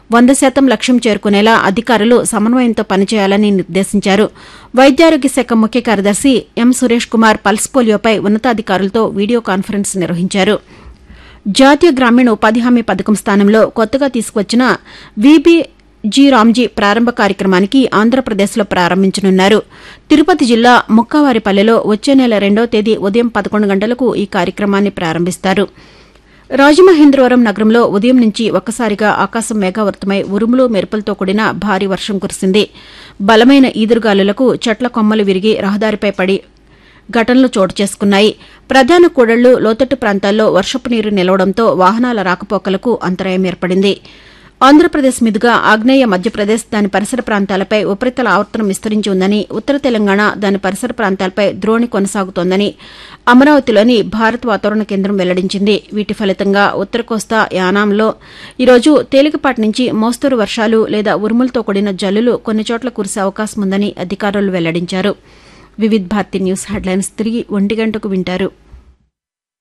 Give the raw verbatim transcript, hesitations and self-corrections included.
వంద శాతం లక్ష్యం చేరుకునేలా అధికారులు సమన్వయంతో పనిచేయాలని నిర్దేశించారు. వైద్యారోగ్య శాఖ ముఖ్య కార్యదర్శి ఎం సురేష్ కుమార్ పల్స్ పోలియోపై ఉన్నతాధికారులతో వీడియో కాన్ఫరెన్స్ నిర్వహించారు. జాతీయ గ్రామీణ ఉపాధి హామీ పథకం స్థానంలో కొత్తగా తీసుకువచ్చిన వీబీ జీ రామ్జీ ప్రారంభ కార్యక్రమానికి ఆంధ్రప్రదేశ్లో ప్రారంభించనున్నారు. తిరుపతి జిల్లా ముక్కావారిపల్లెలో వచ్చే నెల రెండో తేదీ ఉదయం పదకొండు గంటలకు ఈ కార్యక్రమాన్ని ప్రారంభిస్తారు. రాజమహేంద్రవరం నగరంలో ఉదయం నుంచి ఒక్కసారిగా ఆకాశం మేఘావృతమై ఉరుములు మెరుపులతో కూడిన భారీ వర్షం కురిసింది. బలమైన ఈదురుగాలులకు చెట్ల కొమ్మలు విరిగి రహదారిపై పడి ఘటనలు చోటు చేసుకున్నాయి. ప్రధాన కూడళ్లు లోతట్టు ప్రాంతాల్లో వర్షపు నీరు నిలవడంతో వాహనాల రాకపోకలకు అంతరాయం ఏర్పడింది. ఆంధ్రప్రదేశ్ మీదుగా ఆగ్నేయ మధ్యప్రదేశ్ దాని పరిసర ప్రాంతాలపై ఉపరితల ఆవర్తనం విస్తరించి ఉందని, ఉత్తర తెలంగాణ దాని పరిసర ప్రాంతాలపై ద్రోణి కొనసాగుతోందని అమరావతిలోని భారత వాతావరణ కేంద్రం వెల్లడించింది. వీటి ఫలితంగా ఉత్తర కోస్తా, యానాంలో ఈరోజు తేలికపాటి నుంచి మోస్తరు వర్షాలు లేదా ఉరుములతో కూడిన జల్లులు కొన్ని చోట్ల కురిసే అవకాశం ఉందని అధికారులు వెల్లడించారు. వివిధ్ భారతి న్యూస్ హెడ్లైన్స్ తిరిగి ఒంటి గంటకు వింటారు.